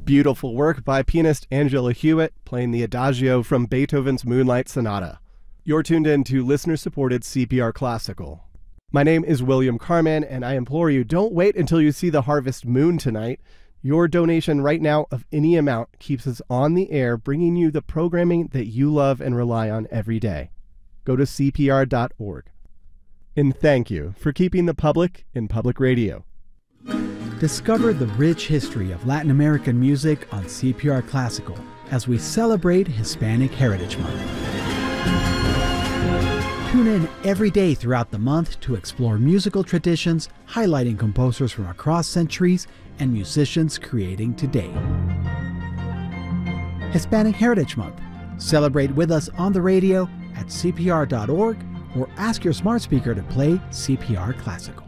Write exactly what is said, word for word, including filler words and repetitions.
Beautiful work by pianist Angela Hewitt, playing the Adagio from Beethoven's Moonlight Sonata. You're tuned in to listener-supported C P R Classical. My name is William Carman, and I implore you, don't wait until you see the harvest moon tonight. Your donation right now of any amount keeps us on the air, bringing you the programming that you love and rely on every day. Go to C P R dot org. And thank you for keeping the public in public radio. Discover the rich history of Latin American music on C P R Classical as we celebrate Hispanic Heritage Month. Tune in every day throughout the month to explore musical traditions, highlighting composers from across centuries and musicians creating today. Hispanic Heritage Month. Celebrate with us on the radio at C P R dot org or ask your smart speaker to play C P R Classical.